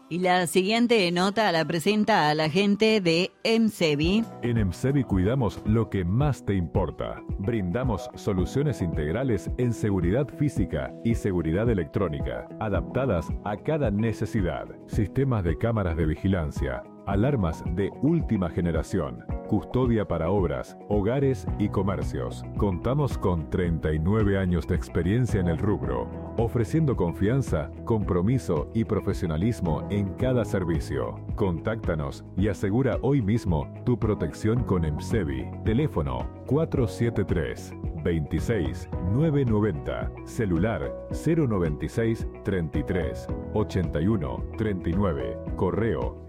Y la siguiente nota la presenta a la gente de EMSEBI. En EMSEBI cuidamos lo que más te importa. Brindamos soluciones integrales en seguridad física y seguridad electrónica, adaptadas a cada necesidad. Sistemas de cámaras de vigilancia, alarmas de última generación, custodia para obras, hogares y comercios. Contamos con 39 años de experiencia en el rubro, ofreciendo confianza, compromiso y profesionalismo en cada servicio. Contáctanos y asegura hoy mismo tu protección con EMSEBI. Teléfono 473-26-990. Celular 096 33 81 39. Correo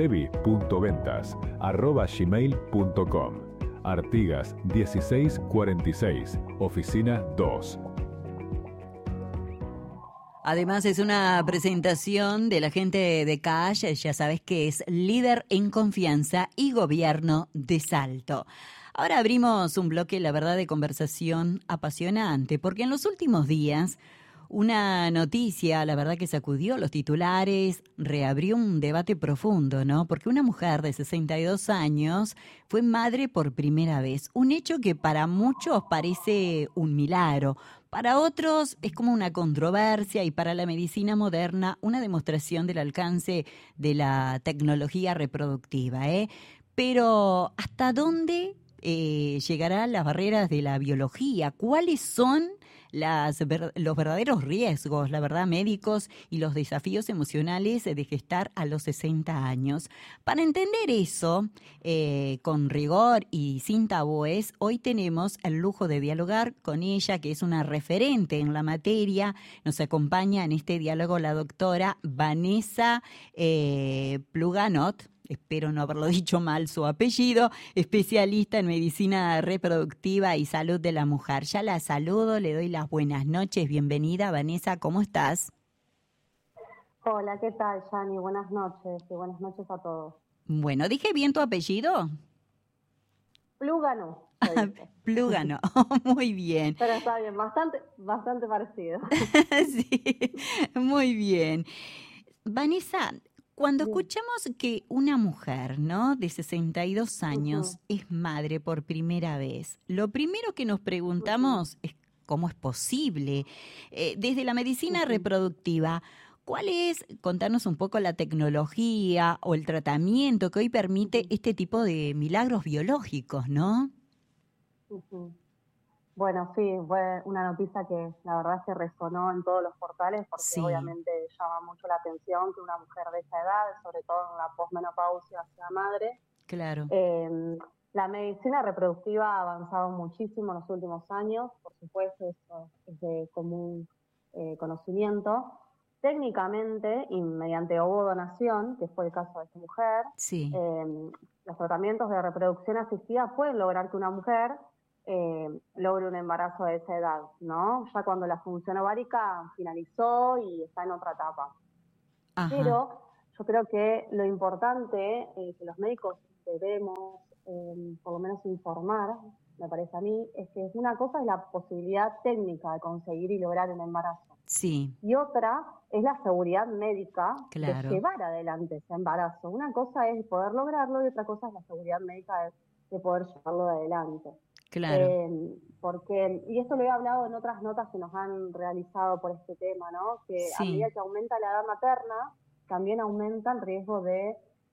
emsebi.ventas@gmail.com. Artigas 1646, oficina 2. Además es una presentación de la gente de Cash, ya sabes que es líder en confianza y gobierno de Salto. Ahora abrimos un bloque, la verdad, de conversación apasionante, porque en los últimos días una noticia, la verdad, que sacudió los titulares, reabrió un debate profundo, ¿no? Porque una mujer de 62 años fue madre por primera vez. Un hecho que para muchos parece un milagro, para otros es como una controversia y para la medicina moderna una demostración del alcance de la tecnología reproductiva, ¿eh? Pero ¿hasta dónde llegarán las barreras de la biología? ¿Cuáles son los verdaderos riesgos, la verdad, médicos y los desafíos emocionales de gestar a los 60 años? Para entender eso, con rigor y sin tabúes, hoy tenemos el lujo de dialogar con ella, que es una referente en la materia. Nos acompaña en este diálogo la doctora Vanessa Pluganot. Espero no haberlo dicho mal su apellido, especialista en medicina reproductiva y salud de la mujer. Ya la saludo, le doy las buenas noches. Bienvenida, Vanessa, ¿cómo estás? Hola, ¿qué tal, Yani? Buenas noches y buenas noches a todos. Bueno, ¿dije bien tu apellido? Plúgano. Plúgano, muy bien. Pero está bien, bastante parecido. Sí, muy bien. Vanessa, cuando escuchamos que una mujer, ¿no?, de 62 años es madre por primera vez, lo primero que nos preguntamos es cómo es posible. Desde la medicina reproductiva, ¿cuál es, contarnos un poco, la tecnología o el tratamiento que hoy permite este tipo de milagros biológicos, ¿no? Bueno, sí, fue una noticia que la verdad se resonó en todos los portales porque Sí. obviamente llama mucho la atención que una mujer de esa edad, sobre todo en la posmenopausia, sea madre. Claro. La medicina reproductiva ha avanzado muchísimo en los últimos años, por supuesto, eso es de común conocimiento. Técnicamente y mediante ovodonación, que fue el caso de esta mujer, Sí. los tratamientos de reproducción asistida pueden lograr que una mujer logre un embarazo de esa edad, ¿no? Ya cuando la función ovárica finalizó y está en otra etapa. Ajá. Pero yo creo que lo importante que los médicos debemos, por lo menos informar, me parece a mí, es que una cosa es la posibilidad técnica de conseguir y lograr un embarazo. Sí. Y otra es la seguridad médica de Claro. llevar adelante ese embarazo. Una cosa es poder lograrlo y otra cosa es la seguridad médica de poder llevarlo adelante. Claro. Porque, y esto lo he hablado en otras notas que nos han realizado por este tema, ¿no? Que a medida que aumenta la edad materna, también aumenta el riesgo de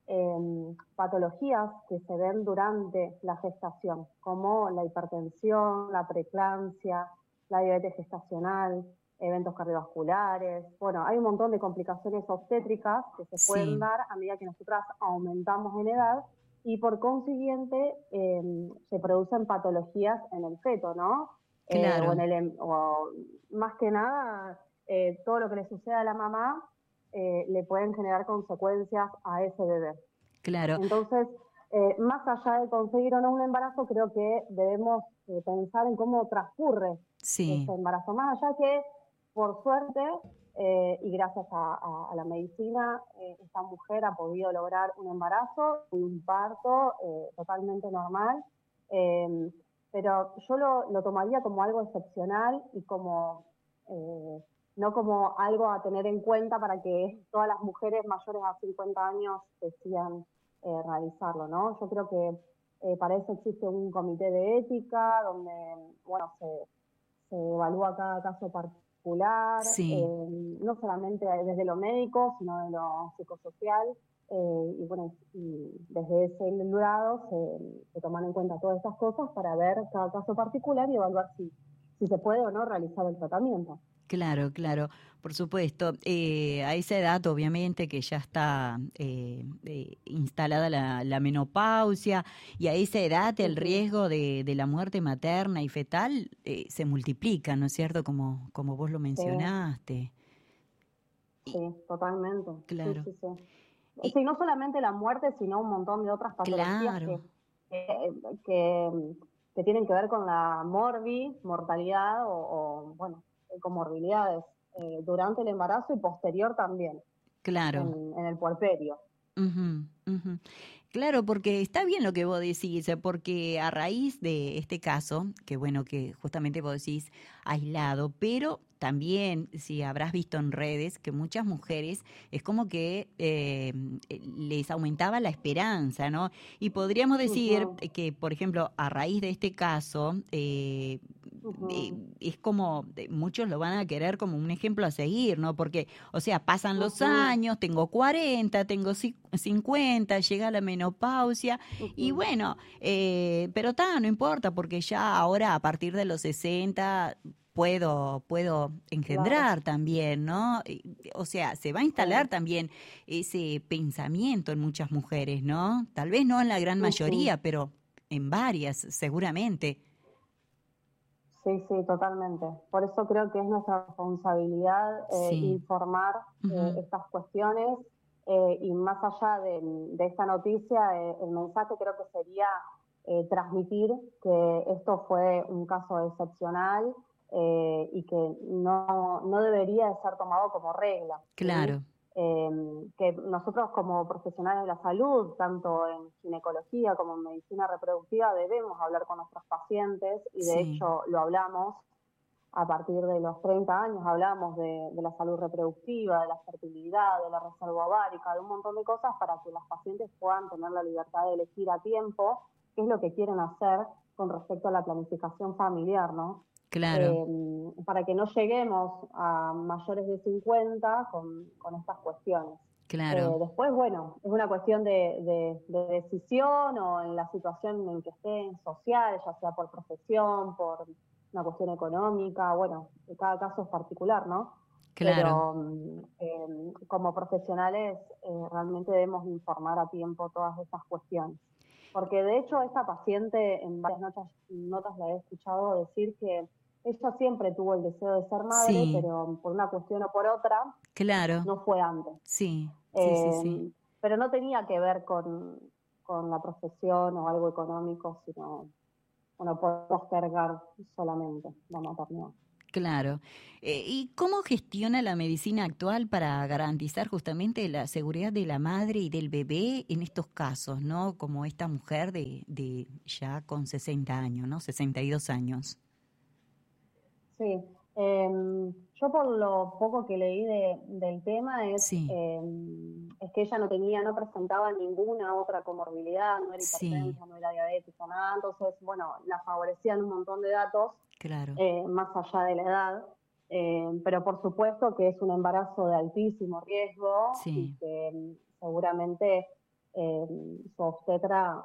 patologías que se ven durante la gestación, como la hipertensión, la preeclampsia, la diabetes gestacional, eventos cardiovasculares. Bueno, hay un montón de complicaciones obstétricas que se pueden dar a medida que nosotras aumentamos en edad y por consiguiente se producen patologías en el feto, ¿no? Claro. O más que nada, todo lo que le suceda a la mamá le pueden generar consecuencias a ese bebé. Claro. Entonces, más allá de conseguir o no un embarazo, creo que debemos pensar en cómo transcurre ese embarazo. Más allá que, por suerte, y gracias a la medicina, esta mujer ha podido lograr un embarazo y un parto totalmente normal, pero yo lo tomaría como algo excepcional y como no como algo a tener en cuenta para que todas las mujeres mayores a 50 años decidan realizarlo, ¿no? Yo creo que para eso existe un comité de ética donde, bueno, se evalúa cada caso particular, Sí. no solamente desde lo médico, sino de lo psicosocial, y bueno, y desde ese lado se toman en cuenta todas estas cosas para ver cada caso particular y evaluar si se puede o no realizar el tratamiento. Claro, claro, por supuesto. A esa edad, obviamente, que ya está instalada la menopausia, y a esa edad el Uh-huh. riesgo de la muerte materna y fetal se multiplica, ¿no es cierto? Como vos lo Sí, mencionaste. Y, sí, totalmente. Sí, claro, sí, sí. y Sí, no solamente la muerte, sino un montón de otras patologías claro, que, que, que tienen que ver con la mortalidad bueno, comorbilidades durante el embarazo y posterior también, claro. en el puerperio. Ujú, ujú. Claro, porque está bien lo que vos decís, porque a raíz de este caso, que bueno, que justamente vos decís aislado, pero también si habrás visto en redes que muchas mujeres es como que les aumentaba la esperanza, ¿no? Y podríamos decir Ujú, que, por ejemplo, a raíz de este caso, ujú, es como, muchos lo van a querer como un ejemplo a seguir, ¿no? Porque, o sea, pasan los ujú, años, tengo 40, tengo 50, llega la menopausia y ujú. bueno, pero no importa porque ya ahora a partir de los 60 puedo Claro, engendrar también, ¿no? O sea, se va a instalar sí. también ese pensamiento en muchas mujeres, ¿no? Tal vez no en la gran Ujú. mayoría, pero en varias, seguramente. Sí, sí, totalmente. Por eso creo que es nuestra responsabilidad Sí. informar Ujú. estas cuestiones y más allá de esta noticia, el mensaje creo que sería transmitir que esto fue un caso excepcional y que no debería de ser tomado como regla, ¿sí? Claro, Que nosotros como profesionales de la salud, tanto en ginecología como en medicina reproductiva, debemos hablar con nuestros pacientes y de sí, hecho lo hablamos a partir de los 30 años, hablamos de la salud reproductiva, de la fertilidad, de la reserva ovárica, de un montón de cosas para que las pacientes puedan tener la libertad de elegir a tiempo qué es lo que quieren hacer con respecto a la planificación familiar, ¿no? claro, Para que no lleguemos a mayores de 50 con estas cuestiones. claro, Después, bueno, es una cuestión de decisión o en la situación en que estén social, ya sea por profesión, por una cuestión económica, bueno, cada caso es particular, ¿no? claro. Pero como profesionales realmente debemos informar a tiempo todas estas cuestiones. Porque de hecho esta paciente en varias notas la he escuchado decir que ella siempre tuvo el deseo de ser madre, Sí, pero por una cuestión o por otra claro, no fue antes. sí, sí, sí, sí. Eh, pero no tenía que ver con la profesión o algo económico, sino, bueno, por postergar solamente la maternidad. Claro. ¿Y cómo gestiona la medicina actual para garantizar justamente la seguridad de la madre y del bebé en estos casos, ¿no? Como esta mujer de ya con 60 años, ¿no? 62 años. Sí, yo por lo poco que leí del tema Sí, es que ella no presentaba ninguna otra comorbilidad, no era sí, hipertensa, no era diabética, nada, entonces, bueno, la favorecían un montón de datos claro, más allá de la edad, pero por supuesto que es un embarazo de altísimo riesgo y sí, que seguramente su obstetra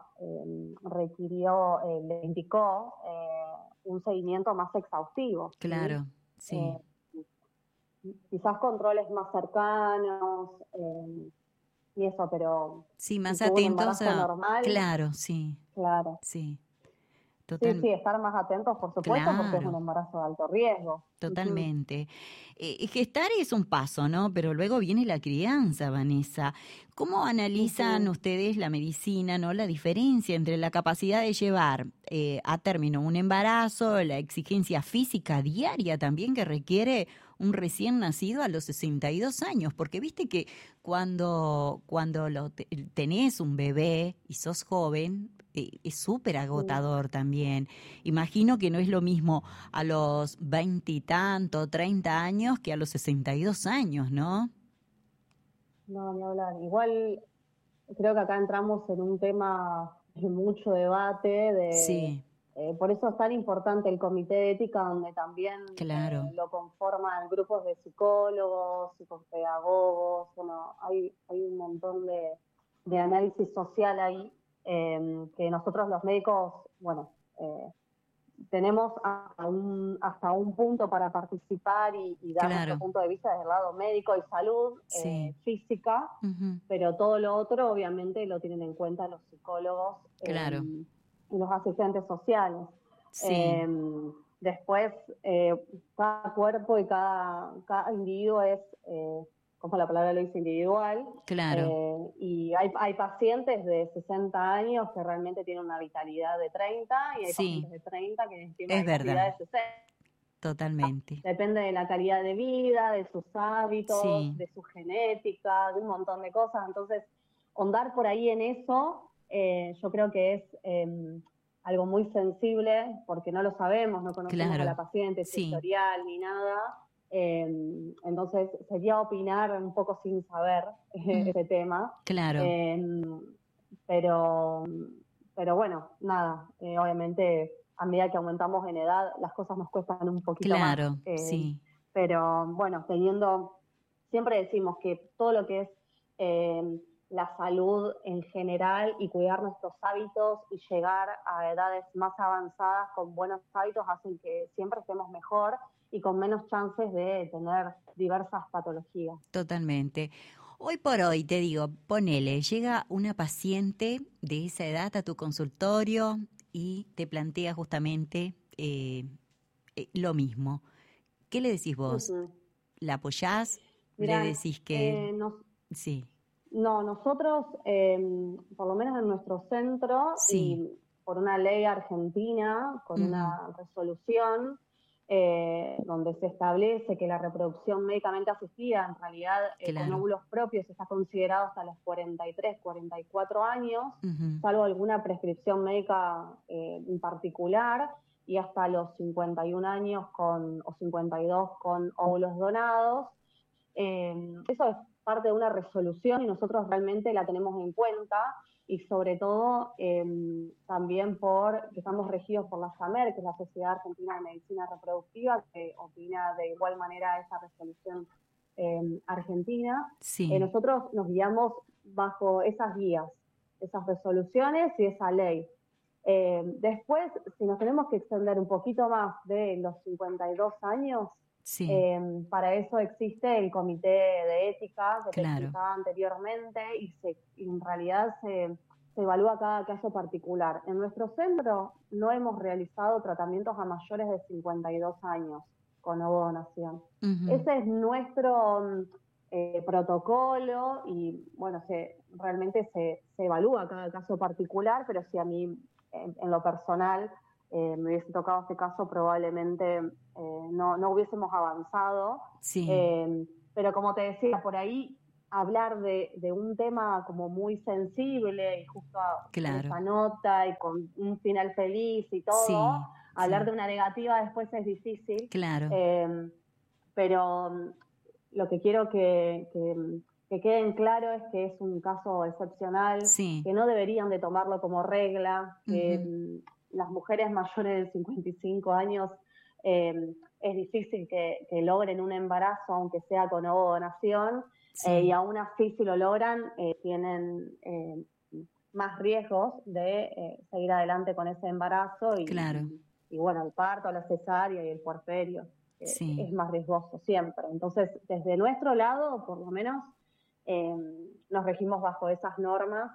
le indicó un seguimiento más exhaustivo, ¿sí? claro, sí. Eh, Quizás controles más cercanos y eso, pero Sí, si más tuvo un atentos embarazo a... normal, Claro, sí, claro. sí, Sí, total, sí, estar más atentos, por supuesto, porque es un claro. embarazo de alto riesgo. Ujú, Totalmente. Gestar es un paso, ¿no? Pero luego viene la crianza, Vanessa. ¿Cómo analizan ujú. ustedes la medicina, ¿no? La diferencia entre la capacidad de llevar a término un embarazo, la exigencia física diaria también que requiere un recién nacido a los 62 años? Porque viste que cuando tenés un bebé y sos joven, es súper agotador también. Imagino que no es lo mismo a los 20 y tanto, 30 años que a los 62 años, ¿no? No, ni hablar. Igual creo que acá entramos en un tema de mucho debate, Sí, por eso es tan importante el comité de ética, donde también claro, lo conforman grupos de psicólogos, psicopedagogos, bueno, hay un montón de análisis social ahí, que nosotros los médicos, bueno, tenemos hasta un punto para participar y dar nuestro claro, punto de vista desde el lado médico y salud, sí, física, ujú, pero todo lo otro obviamente lo tienen en cuenta los psicólogos claro, y los asistentes sociales. sí, Eh, Después, cada cuerpo y cada individuo es, como la palabra lo dice, individual, claro, y hay pacientes de 60 años que realmente tienen una vitalidad de 30 y hay sí, pacientes de 30 que tienen una es vitalidad verdad, de 60. totalmente. Depende de la calidad de vida, de sus hábitos, Sí, de su genética, de un montón de cosas. Entonces, ahondar por ahí en eso, yo creo que es algo muy sensible porque no lo sabemos, no conocemos a la claro, paciente, su sí, historial ni nada. Entonces, sería opinar un poco sin saber mm, ese tema. claro, Eh, pero, pero bueno, nada, obviamente a medida que aumentamos en edad, las cosas nos cuestan un poquito más. claro, sí, Pero bueno, siempre decimos que todo lo que es la salud en general y cuidar nuestros hábitos y llegar a edades más avanzadas con buenos hábitos hacen que siempre estemos mejor y con menos chances de tener diversas patologías. totalmente. Hoy por hoy, te digo, ponele, llega una paciente de esa edad a tu consultorio y te plantea justamente lo mismo. ¿Qué le decís vos? Uh-huh. ¿La apoyás? ¿Le Mirá, decís que nos, sí, no, nosotros, por lo menos en nuestro centro, sí, y por una ley argentina, con ujú, una resolución donde se establece que la reproducción médicamente asistida, en realidad con claro, óvulos propios, está considerado hasta los 43, 44 años, ujú, salvo alguna prescripción médica en particular, y hasta los 51 años o 52 con óvulos donados. Eso es parte de una resolución y nosotros realmente la tenemos en cuenta y sobre todo también que estamos regidos por la SAMER, que es la Sociedad Argentina de Medicina Reproductiva, que opina de igual manera esa resolución argentina. sí, Nosotros nos guiamos bajo esas guías, esas resoluciones y esa ley. Después, si nos tenemos que extender un poquito más de los 52 años, sí, para eso existe el comité de ética que te claro, explicaba anteriormente y en realidad se evalúa cada caso particular. En nuestro centro no hemos realizado tratamientos a mayores de 52 años con ovodonación. ujú, Ese es nuestro protocolo y bueno, realmente se evalúa cada caso particular, pero si a mí en lo personal me hubiese tocado este caso, probablemente no hubiésemos avanzado. sí, Eh, pero como te decía, por ahí hablar de un tema como muy sensible y justo con claro, esa nota y con un final feliz y todo, sí, hablar sí, de una negativa después es difícil. claro, Eh, pero lo que quiero que quede en claro es que es un caso excepcional, sí, que no deberían de tomarlo como regla, que ujú, las mujeres mayores de 55 años es difícil que logren un embarazo, aunque sea con ovodonación, y sí, aún así si lo logran, tienen más riesgos de seguir adelante con ese embarazo claro, y bueno, el parto, la cesárea y el puerperio sí, es más riesgoso siempre. Entonces, desde nuestro lado, por lo menos, eh, nos regimos bajo esas normas.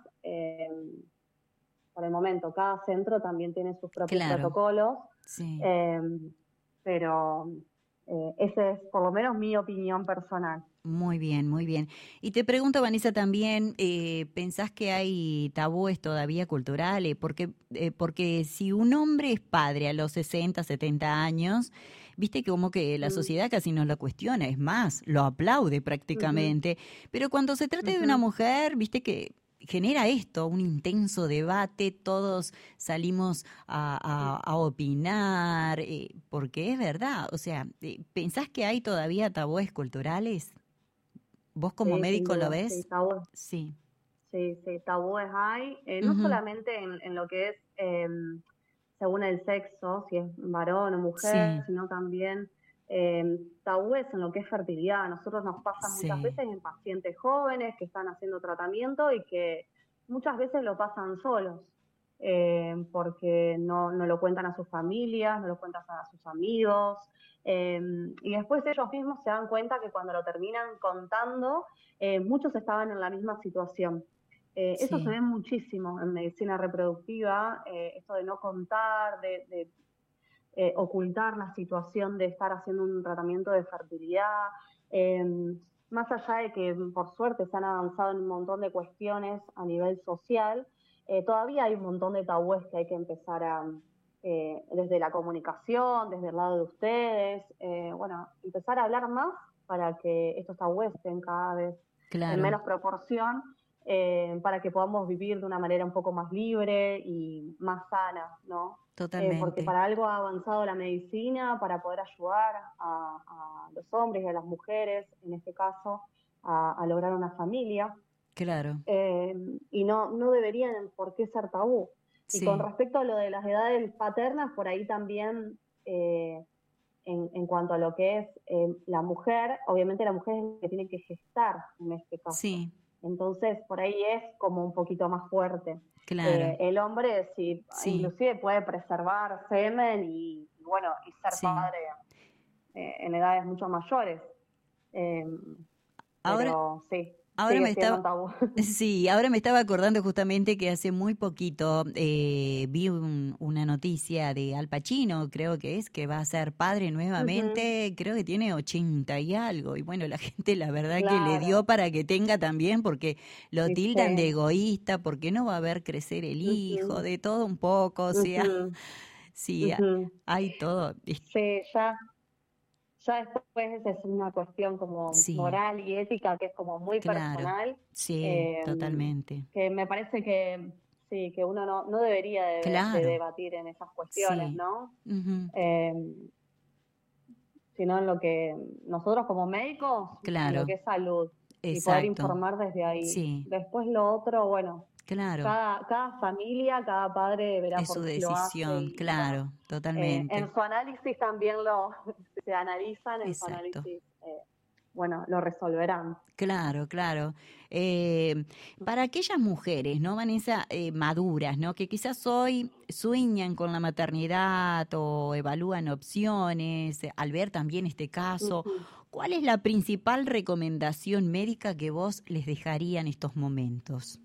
Por el momento, cada centro también tiene sus propios claro, protocolos, sí. eh, pero esa es por lo menos mi opinión personal. Muy bien, muy bien. Y te pregunto, Vanessa, también, ¿pensás que hay tabúes todavía culturales? Porque si un hombre es padre a los 60, 70 años, viste que como que la Mm, sociedad casi no lo cuestiona, es más, lo aplaude uh -huh, prácticamente. Pero cuando se trata uh de una -huh, mujer, viste que genera esto, un intenso debate, todos salimos a opinar, porque es verdad, o sea, ¿pensás que hay todavía tabúes culturales? ¿Vos como Sí, sin médico lo duda, sí, ves? tabúes, Sí. sí, sí, tabúes hay, no Ujú. solamente en lo que es según el sexo, si es varón o mujer, Sí, sino también tabúes en lo que es fertilidad. A nosotros nos pasa muchas sí, veces en pacientes jóvenes que están haciendo tratamiento y que muchas veces lo pasan solos, porque no lo cuentan a sus familias, no lo cuentan a sus amigos, eh, y después ellos mismos se dan cuenta que cuando lo terminan contando, muchos estaban en la misma situación. Eso se sí, ve muchísimo en medicina reproductiva, esto de no contar, de ocultar la situación de estar haciendo un tratamiento de fertilidad. Eh, Más allá de que por suerte se han avanzado en un montón de cuestiones a nivel social, todavía hay un montón de tabúes que hay que empezar desde la comunicación, desde el lado de ustedes, bueno, empezar a hablar más para que estos tabúes estén cada vez en claro, menos proporción, para que podamos vivir de una manera un poco más libre y más sana, ¿no? Porque totalmente, para algo ha avanzado la medicina, para poder ayudar a los hombres y a las mujeres, en este caso, a lograr una familia, claro, eh, y no deberían por qué ser tabú. Y con sí, respecto a lo de las edades paternas, por ahí también, en cuanto a lo que es la mujer, obviamente la mujer es la que tiene que gestar en este caso. sí, Entonces, por ahí es como un poquito más fuerte. claro, El hombre sí, sí, inclusive puede preservar semen y bueno, y ser sí. padre en edades mucho mayores. Eh, Ahora, pero sí, ahora me sigue siendo estaba, un tabú. sí, ahora me estaba acordando justamente que hace muy poquito vi una noticia de Al Pacino, creo que es, que va a ser padre Ujú, nuevamente, creo que tiene 80 y algo, y bueno, la gente la verdad que le dio claro, para que tenga también, porque lo y tildan de sí. egoísta, porque no va a ver crecer el hijo, Ujú, de todo un poco, o sea, ujú, sí, ujú. hay todo, Sí, ya después es una cuestión como sí, moral y ética que es como muy claro, personal, sí, eh, totalmente, que me parece que sí, que uno no debería de claro, debatir en esas cuestiones, sí, ¿no? ujú, Eh, Sino en lo que nosotros como médicos, en lo claro, que es salud y poder exacto. informar desde ahí. Sí, Después lo otro, bueno, claro, cada familia, cada padre verá es su por qué lo hace decisión, y bueno, claro, totalmente, en su análisis también se analizan, en su exacto, análisis, bueno, lo resolverán. claro, claro. Para aquellas mujeres, ¿no, Vanessa? Maduras, ¿no? Que quizás hoy sueñan con la maternidad o evalúan opciones, al ver también este caso, Ujú. ¿cuál es la principal recomendación médica que vos les dejaría en estos momentos?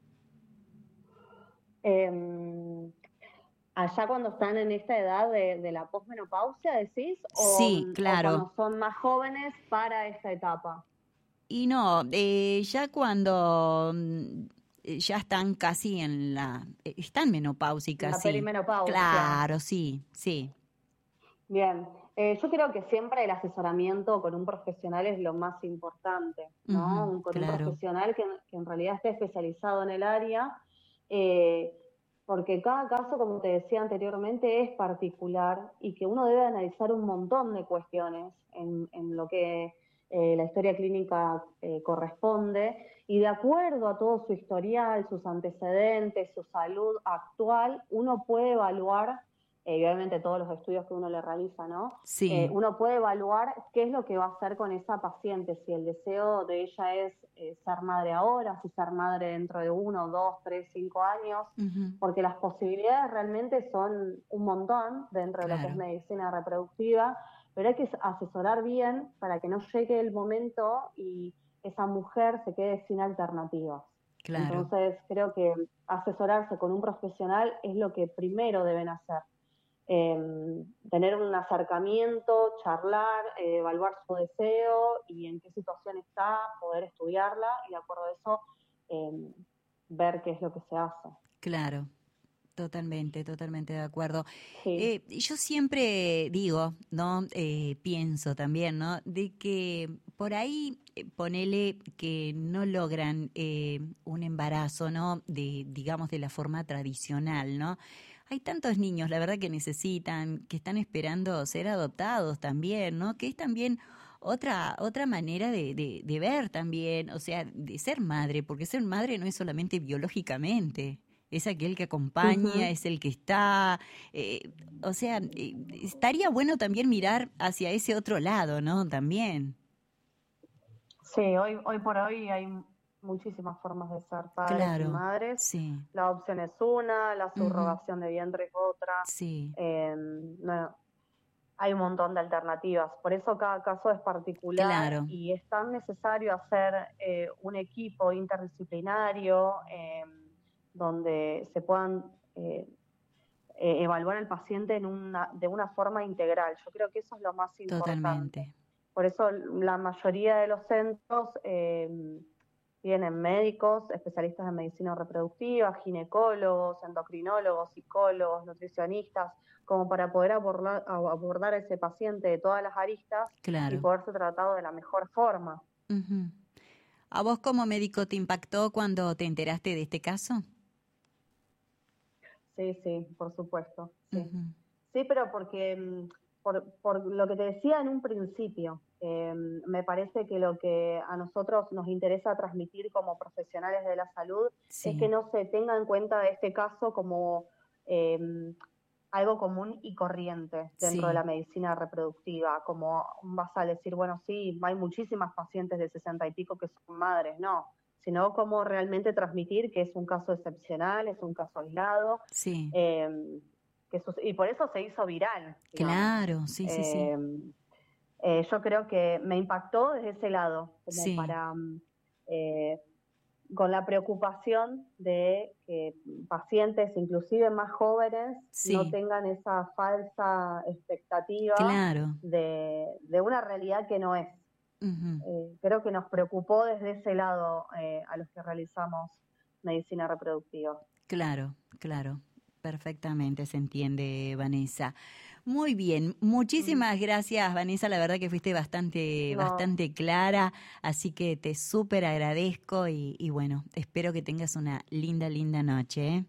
Eh, Allá cuando están en esta edad de la posmenopausia, decís, Sí, o claro. cuando son más jóvenes para esta etapa, Y no, ya cuando ya están casi en están en menopáusicas, la sí. perimenopausia. Claro, sí, sí. Bien, yo creo que siempre el asesoramiento con un profesional es lo más importante, Ujú, ¿no? Con un claro, profesional que en realidad esté especializado en el área, eh, porque cada caso, como te decía anteriormente, es particular y que uno debe analizar un montón de cuestiones en lo que la historia clínica corresponde y de acuerdo a todo su historial, sus antecedentes, su salud actual, uno puede evaluar y obviamente todos los estudios que uno le realiza, ¿no? sí, Uno puede evaluar qué es lo que va a hacer con esa paciente, si el deseo de ella es ser madre ahora, si ser madre dentro de 1, 2, 3, 5 años, ujú, porque las posibilidades realmente son un montón dentro de lo que es claro, medicina reproductiva, pero hay que asesorar bien para que no llegue el momento y esa mujer se quede sin alternativas. claro, Entonces, creo que asesorarse con un profesional es lo que primero deben hacer, tener un acercamiento, charlar, evaluar su deseo y en qué situación está, poder estudiarla y de acuerdo a eso eh, ver qué es lo que se hace. claro. Totalmente, totalmente de acuerdo. Sí. Yo siempre digo, ¿no? Pienso también, ¿no? De que por ahí ponele que no logran un embarazo, ¿no? Digamos, de la forma tradicional, ¿no? Hay tantos niños, la verdad, que necesitan, que están esperando ser adoptados también, ¿no? Que es también otra manera de ver también, o sea, de ser madre, porque ser madre no es solamente biológicamente. Es aquel que acompaña, es el que está, o sea, estaría bueno también mirar hacia ese otro lado, ¿no? También. Sí, hoy por hoy hay muchísimas formas de ser padres y Claro, madres. sí, La adopción es una, la ujú, subrogación de vientre es otra. sí, No, hay un montón de alternativas. Por eso cada caso es particular claro, y es tan necesario hacer un equipo interdisciplinario donde se puedan evaluar al paciente de una forma integral. Yo creo que eso es lo más importante. totalmente. Por eso la mayoría de los centros tienen médicos, especialistas en medicina reproductiva, ginecólogos, endocrinólogos, psicólogos, nutricionistas, como para poder abordar a ese paciente de todas las aristas y Claro. poder ser tratado de la mejor forma. Ujú. ¿A vos como médico te impactó cuando te enteraste de este caso? Sí, sí, por supuesto, sí. Ujú. Sí, pero porque, por lo que te decía en un principio, me parece que lo que a nosotros nos interesa transmitir como profesionales de la salud es que Sí, no se tenga en cuenta este caso como eh, algo común y corriente dentro de sí, la medicina reproductiva, como vas a decir, bueno, sí, hay muchísimas pacientes de 60 y pico que son madres, no, sino como realmente transmitir que es un caso excepcional, es un caso aislado, sí, eh, y por eso se hizo viral, digamos. claro, sí, sí, sí, Eh, yo creo que me impactó desde ese lado, como sí, para eh, con la preocupación de que pacientes, inclusive más jóvenes, no sí, tengan esa falsa expectativa claro. de una realidad que no es. Ujú. Creo que nos preocupó desde ese lado a los que realizamos medicina reproductiva. Claro, claro, perfectamente se entiende, Vanessa. Muy bien, muchísimas gracias, Vanessa. La verdad que fuiste No, bastante clara, así que te súper agradezco y bueno, espero que tengas una linda noche, ¿eh?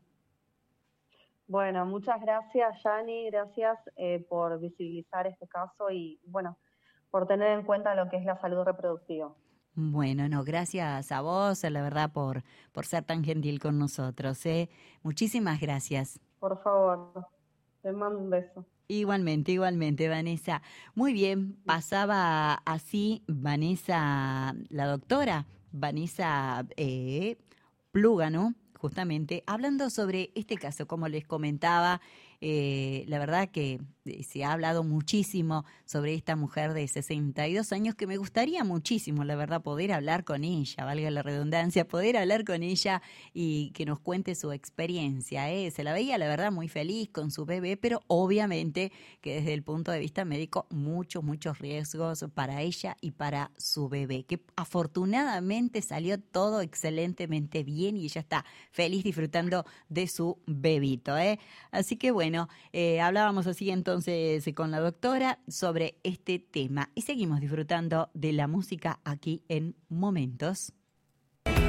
bueno, muchas gracias, Yani, gracias por visibilizar este caso y, bueno, por tener en cuenta lo que es la salud reproductiva. Bueno, no, gracias a vos, la verdad, por ser tan gentil con nosotros, ¿eh? Muchísimas gracias. Por favor, te mando un beso. Igualmente, Vanessa. Muy bien, pasaba así Vanessa, la doctora Vanessa Plúgano, justamente, hablando sobre este caso, como les comentaba, la verdad que se ha hablado muchísimo sobre esta mujer de 62 años que me gustaría muchísimo, la verdad, poder hablar con ella, valga la redundancia, poder hablar con ella y que nos cuente su experiencia, ¿eh? Se la veía, la verdad, muy feliz con su bebé, pero obviamente que desde el punto de vista médico, muchos riesgos para ella y para su bebé, que afortunadamente salió todo excelentemente bien y ella está feliz disfrutando de su bebito, ¿eh? Así que bueno, hablábamos así entonces con la doctora sobre este tema y seguimos disfrutando de la música aquí en Momentos.